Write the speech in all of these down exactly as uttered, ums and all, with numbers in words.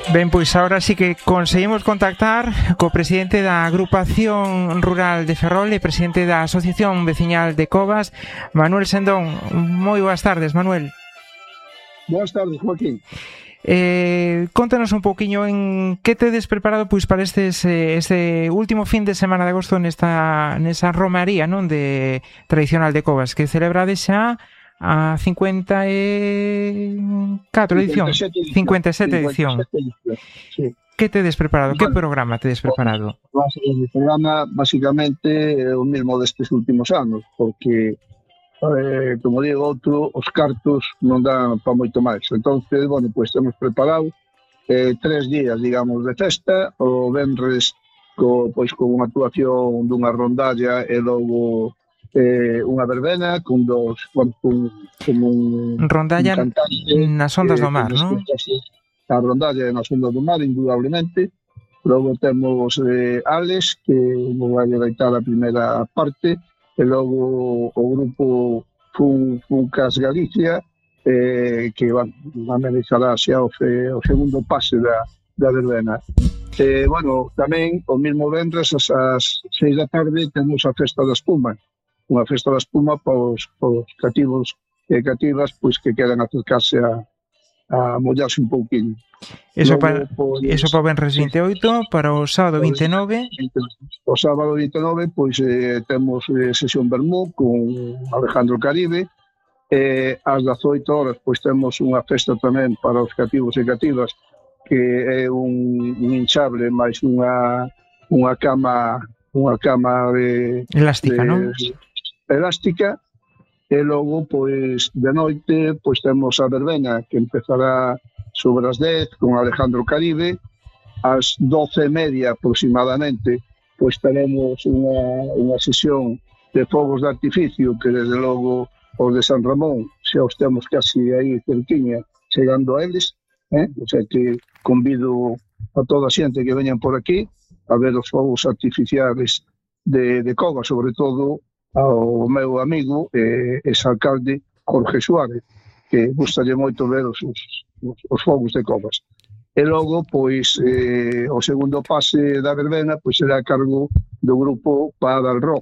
Ben, pois agora sí que conseguimos contactar co presidente da Agrupación Rural de Ferrol e presidente da Asociación Veciñal de Covas, Manuel Sendón. Moi boas tardes, Manuel. Boas tardes, Joaquín. Eh, contanos un pouquiño en que tedes preparado pois para estes, este último fin de semana de agosto nesta, nesa romaría, non, de tradicional de Covas, que celebrades xa a cincuenta e catro edición, cincuenta e sete edición. Sí. Que tedes preparado? Bueno, que programa tedes preparado? O programa basicamente é o mesmo destes últimos anos, porque eh, como digo outro, os cartos non dan para moito máis. Entonces, bueno, pois temos preparado eh, tres días, digamos, de festa. O venres co, pois con unha actuación dunha rondalla e logo eh, unha verbena con dos, bueno, con, con un rondalla un cantante, nas ondas do mar, eh, non? A rondalla nas ondas do mar, indudablemente. Logo temos eh, Alex, que nos vai deitar a primeira parte, e logo o grupo Fun, Funcas Galicia, eh, que van, amenizará xa o, fe, o segundo pase da, da verbena. Eh, bueno, tamén o mesmo vendres as, as seis da tarde temos a Festa da Espuma, unha festa da espuma para os, para os cativos e cativas pois que queran acercarse a, a mollarse un pouquinho. Eso para pois, eso para o venres vinte e oito, para o sábado vinte e nove. O sábado vinte e nove pois eh, temos eh, sesión Bermú con Alejandro Caribe. Eh, ás dezoito horas pois temos unha festa tamén para os cativos e cativas, que é un, un hinchable máis unha unha cama unha cama de elástica, de, non? elástica. E logo, pois, de noite, pois temos a verbena, que empezará sobre as dez con Alejandro Caribe. Ás doce e media aproximadamente, pois teremos unha, unha sesión de fogos de artificio, que desde logo os de San Ramón xa os temos casi aí cerquiña, chegando a eles, eh? O sea que convido a toda a xente que veñan por aquí a ver os fogos artificiales de, de Cova, sobre todo ao meu amigo e eh, exalcalde Jorge Suárez, que gustalle moito ver os, os, os fogos de Covas. E logo, pois, eh, o segundo pase da verbena pois será a cargo do grupo Padal Rock.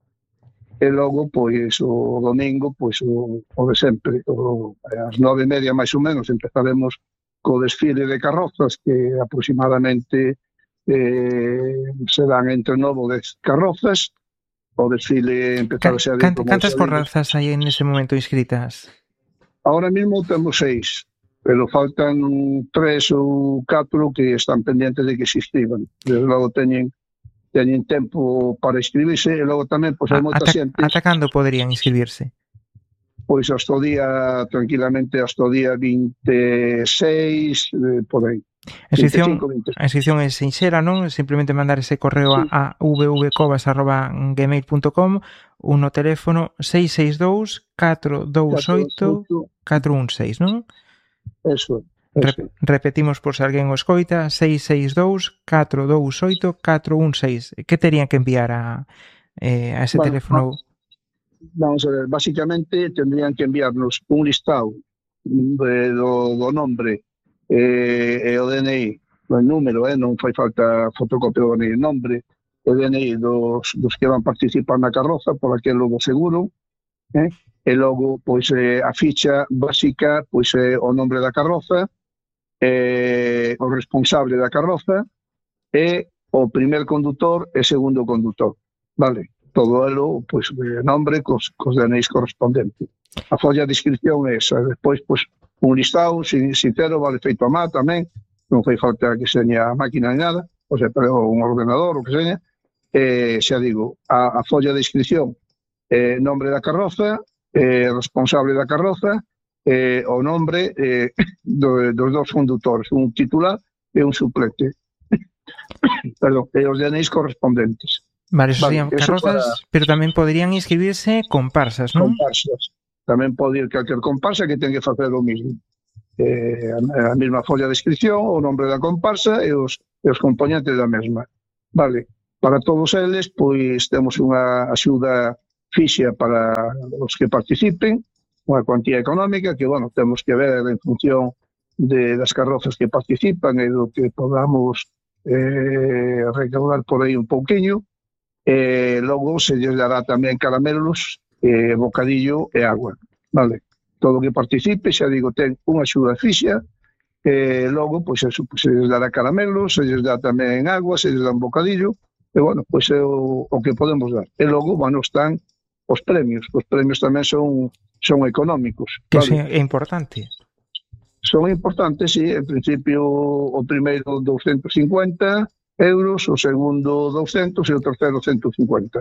E logo, pois, o domingo, pois, o, o de sempre, o, ás nove e media máis ou menos, empezaremos co desfile de carrozas, que aproximadamente eh, serán entre nove ou dez carrozas. O desfile empezou xa... Cant, cantas carrozas hai en ese momento inscritas? Ahora mismo temos seis, pero faltan tres ou catro que están pendientes de que se inscriban. Desde logo teñen, teñen tempo para inscribirse, e logo tamén, pois, hai moita xente... Ata cando poderían inscribirse? Pois hasta o día, tranquilamente, hasta o día vinte e seis, eh, por aí. A inscripción, a inscripción é sinxera, non? Simplemente mandar ese correo sí. a, a v v covas arroba gmail punto com, un no teléfono seis seis dous, catro dous oito, catro un seis, non? Eso, eso. Re, repetimos por se alguén o escoita, seis seis dous, catro dous oito, catro un seis. Que terían que enviar a, eh, a ese bueno, teléfono? Vamos a ver, básicamente tendrían que enviarnos un listado de, do, do nombre e, e o D N I, o número, eh, non fai falta fotocopia do D N I, nombre, o D N I dos, dos que van participar na carroza, por aquel logo seguro, eh, e logo, pois, eh, a ficha básica, pois, é eh, o nombre da carroza, eh, o responsable da carroza, e o primer condutor e segundo condutor, vale? Todo elo, pois, eh, nombre cos, cos D N Is correspondentes. A folla de inscripción é esa, despois, pois, un listado, sincero, vale feito a má tamén, non fai falta que seña a máquina ni nada, o sea, pero un ordenador, o que seña, eh, xa digo, a, a folla de inscripción, eh, nombre da carroza, eh, responsable da carroza, eh, o nombre eh, do, dos dos condutores, un titular e un suplente. Perdón, e os D N Is correspondentes. Vale, eso vale, serían carrozas, para... pero tamén poderían inscribirse comparsas, non? Comparsas. Tamén pode ir calquer comparsa que ten que facer o mismo. Eh, a, a mesma folla de inscripción, o nombre da comparsa e os, e os componentes da mesma. Vale, para todos eles, pois temos unha axuda fixa para os que participen, unha cuantía económica que, bueno, temos que ver en función de, das carrozas que participan e do que podamos eh, recaudar por aí un pouquiño. E logo se lles dará tamén caramelos, eh, bocadillo e agua, vale? Todo o que participe, xa digo, ten unha axuda fixa, e logo, pois, eso, pois, se lles dará caramelos, se lles dá tamén agua, se lles dá un bocadillo, e, bueno, pois é o, o que podemos dar. E logo, bueno, están os premios. Os premios tamén son, son económicos. Que vale? é importante. Son importantes, sí, en principio o primeiro doscientos cincuenta euros, o segundo doscientos e o terceiro ciento cincuenta.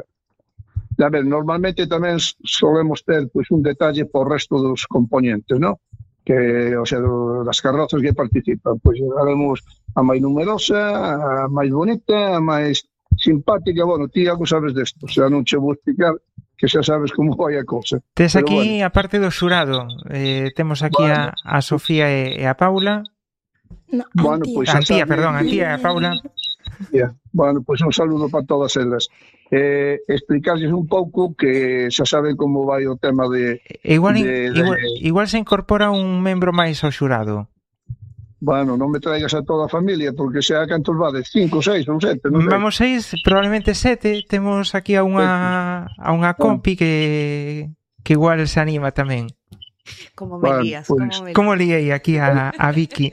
A ver, normalmente tamén solemos ter pois, un detalle por resto dos componentes, ¿no? Que, o sea, do, das carrozas que participan, pois haremos a máis numerosa, a máis bonita, a máis simpática. Bueno, ti algo sabes desto, o sea, non che vou explicar, que xa sabes como vai a cosa. Tes Pero, aquí, bueno, a parte do xurado, eh, temos aquí bueno, a, a Sofía e, e a Paula. No, bueno, Antía. pois A xa Antía, saben, perdón, a Antía e a Paula. yeah. Bueno, pois un saludo para todas elas. Eh, explicarles un pouco que xa saben como vai o tema de, E igual, de, de igual, igual se incorpora un membro máis ao xurado. bueno, non me traigas a toda a familia porque xa cantos vades, cinco, seis ou sete, non sei. Vamos seis, probablemente sete. Temos aquí a unha a unha compi que que igual se anima tamén. Como me Bueno, lías, pues, como me lías. Como liei aquí a, a Vicky?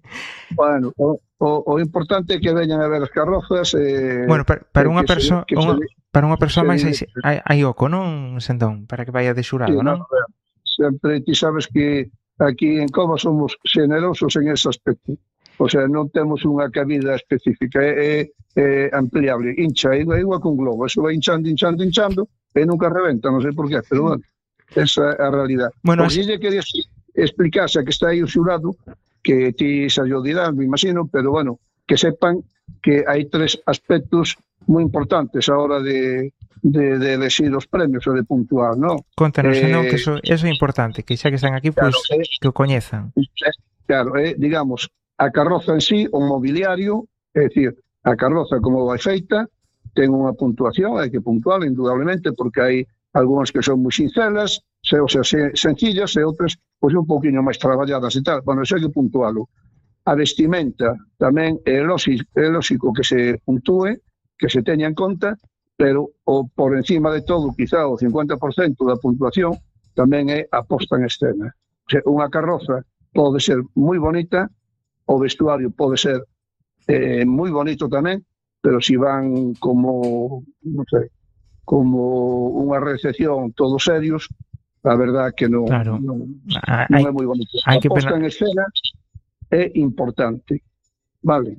Bueno, o, o, o importante é que veñan a ver as carrozas. Eh, Bueno, para, para que unha se- persoa que se- unha, para unha persoa se máis hai, divirte. hai, hai oco, non, Sendón? Para que vaya de Sí, xurado, non? no, a ver, sempre ti sabes que aquí en Cova somos generosos en ese aspecto. O sea, non temos unha cabida específica, é, é, é ampliable. Hincha, é igual, é igual que un globo. Eso vai hinchando, hinchando, hinchando, e nunca reventa, non sei por qué, pero bueno, esa é a realidad. Bueno, O así- que lle quería explicarse a que está aí o xurado, que ti xa yo dirán, me imagino, pero bueno, que sepan que hai tres aspectos moi importantes a hora de, de, de elegir os premios ou de puntuar, non? Contanos, Eh, Sendón, que eso, eso é importante, que xa que están aquí, pois, Claro, eh, que o coñezan. Claro, é, digamos, a carroza en sí, o mobiliario, é dicir, a carroza como vai feita, ten unha puntuación, hai que puntuar, indudablemente, porque hai algunhas que son moi sincelas, se, o sea, se, sencillas, e outras, pois, un pouquinho máis traballadas e tal. Bueno, eso hai que puntualo. A vestimenta tamén é lógico, é lógico que se puntúe, que se teña en conta, pero o por encima de todo, quizá o cincuenta por cento da puntuación tamén é a posta en escena. O sea, unha carroza pode ser moi bonita, o vestuario pode ser eh, moi bonito tamén, pero si van como, non sei, como unha recepción todos serios, a verdad que non, Claro. non, Ah, non hai, é moi bonito. hai A que posta pena- en escena é importante, vale?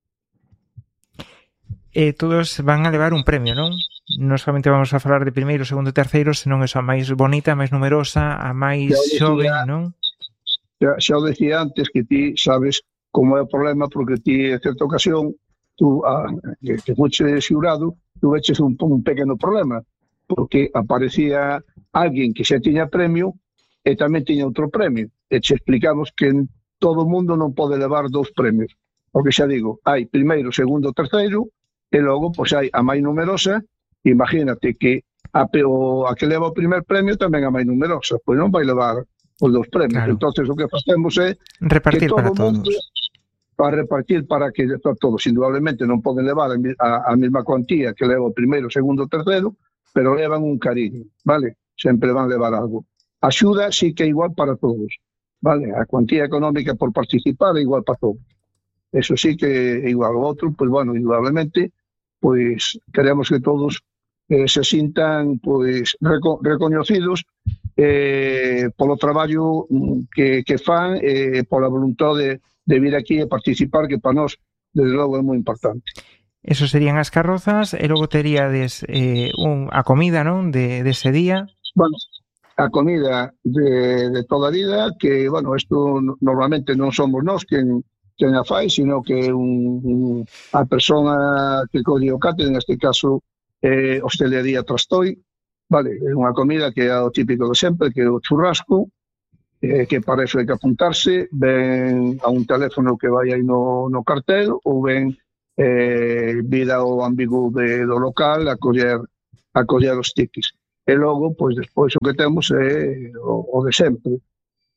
E todos van a levar un premio, non? Non solamente vamos a falar de primeiro, segundo e terceiro, senón eso, a máis bonita, a máis numerosa, a máis Ya o decía. xoven, non? Xa, xa o decía antes que ti sabes como é o problema, porque ti en certa ocasión tú, a, que, que fuche xurado, tú veches un, un pequeno problema, porque aparecía alguén que xa tiña premio e tamén tiña outro premio, e che explicamos que todo o mundo non pode levar dous premios, porque xa digo, hai primeiro, segundo, terceiro, e logo, pois hai a máis numerosa. Imagínate que a, o, a que leva o primer premio tamén a máis numerosa, pois non vai levar os dous premios. Claro. Entonces o que facemos é Repartir que todo para o mundo todos. para repartir para que para todos, indudablemente non poden levar a, mi- a, a mesma cuantía que leva o primeiro, segundo, terceiro, pero levan un cariño, vale? Sempre van levar algo. A axuda sí que é igual para todos, vale? A cuantía económica por participar é igual para todos. Eso sí que é igual. O outro, pois bueno, indudablemente, pois queremos que todos eh, se sintan pois reco recoñecidos eh, polo traballo mm, que, que fan e eh, pola voluntade de, de vir aquí e participar, que para nós, desde logo, é moi importante. Eso serían as carrozas, e logo teríades eh, un, a comida, non? De, de ese día. Bueno, a comida de, de toda a vida, que, bueno, isto normalmente non somos nós quen, quen a fai, sino que un, un, a persona que colle o cate, neste caso, eh, hostelería Trastoi, vale, é unha comida que é o típico de sempre, que é o churrasco, eh, que para eso hai que apuntarse, ven a un teléfono que vai aí no, no cartel, ou ven eh, vir ao ambigú de, do local a coller, a coller os tiquis. E logo, pois despois o que temos é o, o de sempre.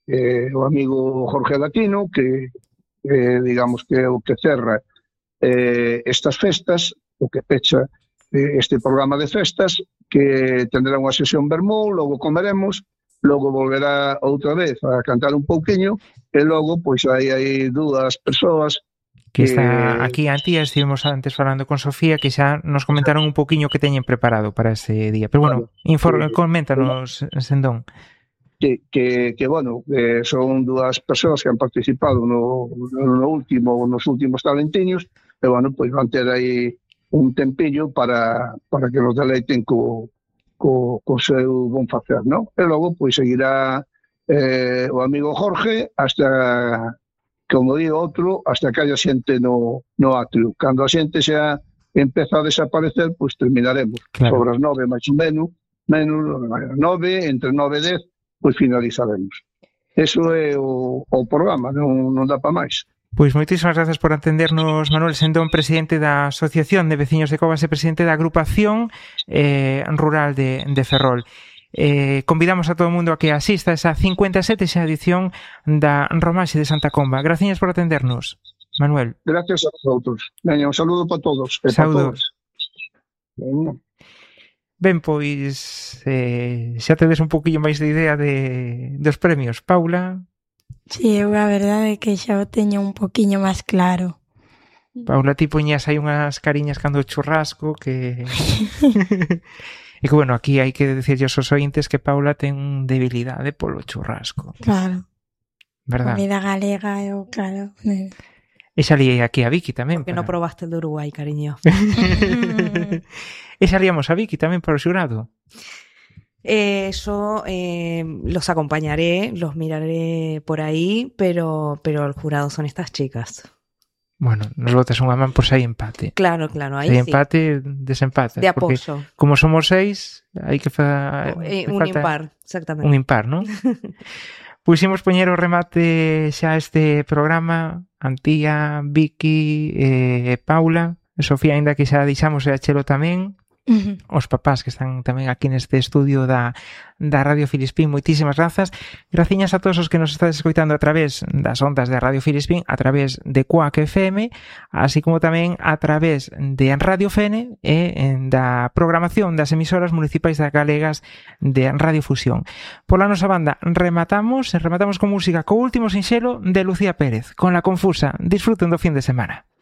eh, o amigo Jorge Latino, que eh, digamos que é o que cerra eh, estas festas, o que pecha eh, este programa de festas, que tendrá unha sesión vermú, logo comeremos, logo volverá outra vez a cantar un pouquiño, e logo, pois, hai, hai dúas persoas que está aquí Antía, estivemos antes falando con Sofía, que xa nos comentaron un pouquiño que teñen preparado para ese día. Pero bueno, informe, coméntanos, Sendón. Que, que, que bueno, eh, son dúas persoas que han participado no, no último, nos últimos talentiños, e bueno, pois van ter aí un tempillo para, para que nos deleiten co, co, co seu bon facer, non? E logo, pois, seguirá eh, o amigo Jorge hasta, como digo outro, hasta que haya xente no, no atrio. Cando a xente xa empeza a desaparecer, pois terminaremos. Claro. Sobre as nove, máis ou menos, menos nove, entre nove e dez, pois finalizaremos. Eso é o, o programa, non, non dá para máis. Pois moitísimas grazas por atendernos, Manuel Sendón, presidente da Asociación de Veciños de Covas e presidente da Agrupación eh, Rural de, de Ferrol. Eh, convidamos a todo o mundo a que asista a esa cincuenta e sete xa edición da Romaxe de Santa Comba. Gracias por atendernos, Manuel. Gracias a vosotros. Veña, un saludo para todos. Saúdos. Bueno. Ben, pois eh, xa tedes un poquinho máis de idea de, dos premios, Paula. Si, sí, eu a verdade é que xa o teño un poquinho máis claro. Paula, ti poñías aí unhas cariñas cando o churrasco que... E que, bueno, aquí hai que decirlle aos ointes que Paula ten debilidade polo churrasco. Claro. Verdad? Comida galega, eu, claro... E xa liei aquí a Vicky tamén. Porque para... non probaste el de Uruguai, cariño. E xa liamos a Vicky tamén para o xurado. Eh, yo eh, los acompañaré, los miraré por ahí, pero, pero el jurado son estas chicas. Bueno, nos botas unha man por si hai empate. Claro, claro, ahí si sí. empate, desempate. De apoyo. Como somos seis, hai que fa... Eh, un impar, exactamente. Un impar, non? Puximos poñer o remate xa este programa, Antía, Vicky, eh, Paula, Sofía, ainda que xa deixamos e a Chelo tamén, uh-huh. Os papás que están tamén aquí neste estudio da, da Radio Filispín, moitísimas grazas. Graciñas a todos os que nos estades escoitando a través das ondas de Radio Filispín, a través de Cuac F M, así como tamén a través de Radio F N e da programación das emisoras municipais das galegas de Radio Fusión. Pola nosa banda rematamos, rematamos con música co último sinxelo de Lucía Pérez, con La Confusa. Disfruten do fin de semana.